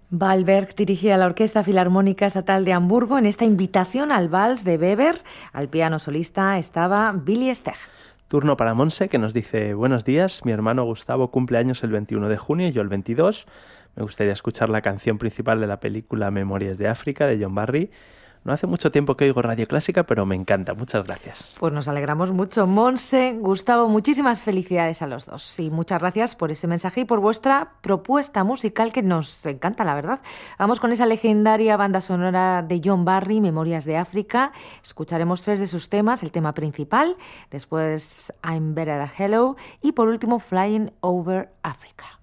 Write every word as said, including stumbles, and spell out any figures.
Wahlberg dirigía la Orquesta Filarmónica Estatal de Hamburgo. En esta invitación al vals de Weber, al piano solista estaba Billy Steg. Turno para Monse, que nos dice: buenos días, mi hermano Gustavo cumple años el veintiuno de junio y yo el veintidós. Me gustaría escuchar la canción principal de la película Memorias de África, de John Barry. No hace mucho tiempo que oigo Radio Clásica, pero me encanta. Muchas gracias. Pues nos alegramos mucho. Monse, Gustavo, muchísimas felicidades a los dos. Y muchas gracias por ese mensaje y por vuestra propuesta musical que nos encanta, la verdad. Vamos con esa legendaria banda sonora de John Barry, Memorias de África. Escucharemos tres de sus temas, el tema principal, después I'm Better at Hello y por último Flying Over Africa.